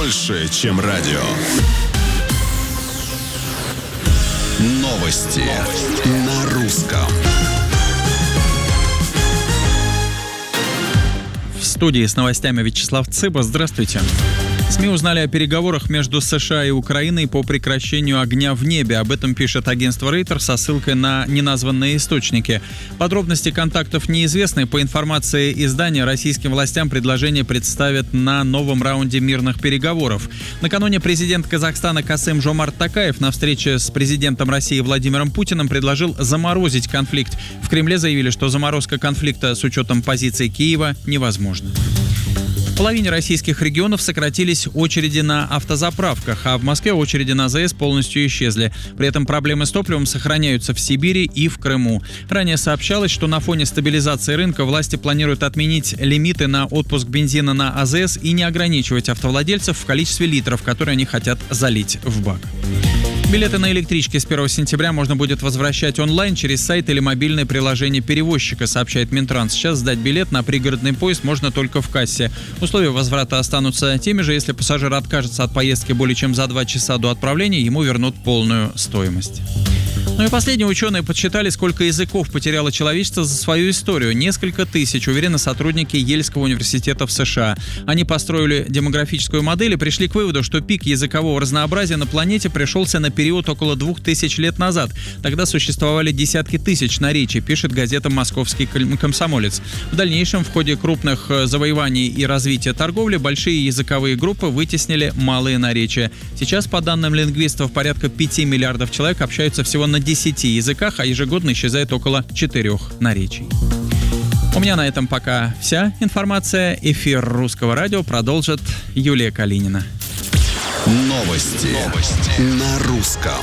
больше, чем радио. Новости на русском. В студии с новостями Вячеслав Цыба. Здравствуйте. СМИ узнали о переговорах между США и Украиной по прекращению огня в небе. Об этом пишет агентство Reuters со ссылкой на неназванные источники. Подробности контактов неизвестны. По информации издания, российским властям предложение представят на новом раунде мирных переговоров. Накануне президент Казахстана Касым-Жомарт Токаев на встрече с президентом России Владимиром Путиным предложил заморозить конфликт. В Кремле заявили, что заморозка конфликта с учетом позиции Киева невозможна. В половине российских регионов сократились очереди на автозаправках, а в Москве очереди на АЗС полностью исчезли. При этом проблемы с топливом сохраняются в Сибири и в Крыму. Ранее сообщалось, что на фоне стабилизации рынка власти планируют отменить лимиты на отпуск бензина на АЗС и не ограничивать автовладельцев в количестве литров, которые они хотят залить в бак. Билеты на электрички с 1 сентября можно будет возвращать онлайн через сайт или мобильное приложение перевозчика, сообщает Минтранс. Сейчас сдать билет на пригородный поезд можно только в кассе. Условия возврата останутся теми же. Если пассажир откажется от поездки более чем за 2 часа до отправления, ему вернут полную стоимость. Ну и последние ученые подсчитали, сколько языков потеряло человечество за свою историю. Несколько тысяч, уверены сотрудники Ельского университета в США. Они построили демографическую модель и пришли к выводу, что пик языкового разнообразия на планете пришелся на период около 2000 лет назад. Тогда существовали десятки тысяч наречий, пишет газета «Московский комсомолец». В дальнейшем, в ходе крупных завоеваний и развития торговли, большие языковые группы вытеснили малые наречия. Сейчас, по данным лингвистов, порядка 5 миллиардов человек общаются всего на 10 языках, а ежегодно исчезает около 4 наречий. У меня на этом пока вся информация. Эфир Русского радио продолжит Юлия Калинина. Новости на русском.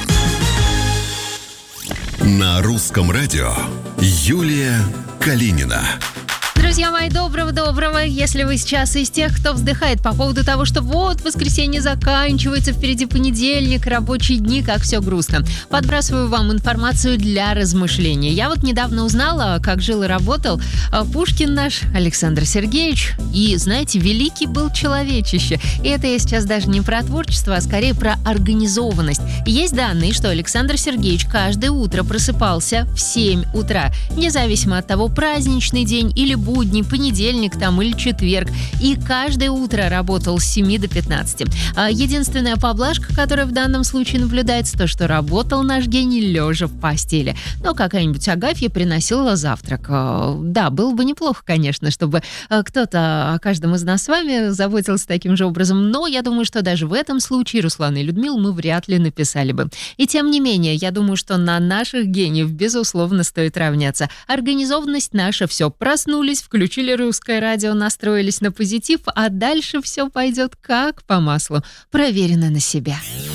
На русском радио Юлия Калинина. Друзья мои, доброго. Если вы сейчас из тех, кто вздыхает по поводу того, что вот воскресенье заканчивается, впереди понедельник, рабочие дни, как все грустно. Подбрасываю вам информацию для размышления. Я вот недавно узнала, как жил и работал Пушкин наш Александр Сергеевич. И, знаете, великий был человечище. И это я сейчас даже не про творчество, а скорее про организованность. Есть данные, что Александр Сергеевич каждое утро просыпался в 7 утра. Независимо от того, праздничный день или будни, понедельник там или четверг. И каждое утро работал с 7 до 15. Единственная поблажка, которая в данном случае наблюдается, то, что работал наш гений лежа в постели. Но какая-нибудь Агафья приносила завтрак. Да, было бы неплохо, конечно, чтобы кто-то о каждом из нас с вами заботился таким же образом. Но я думаю, что даже в этом случае Руслана и Людмилу мы вряд ли написали бы. И тем не менее, я думаю, что на наших гениев, безусловно, стоит равняться. Организованность наша, все, проснулись, включили Русское радио, настроились на позитив, а дальше все пойдет как по маслу. Проверено на себя.